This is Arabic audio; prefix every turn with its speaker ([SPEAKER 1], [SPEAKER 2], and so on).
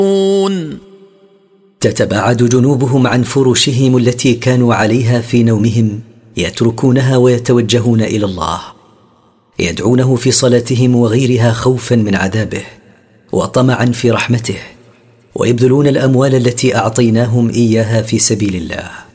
[SPEAKER 1] تتباعد جنوبهم عن فرشهم التي كانوا عليها في نومهم، يتركونها ويتوجهون إلى الله، يدعونه في صلاتهم وغيرها خوفا من عذابه وطمعا في رحمته، ويبذلون الأموال التي أعطيناهم إياها في سبيل الله.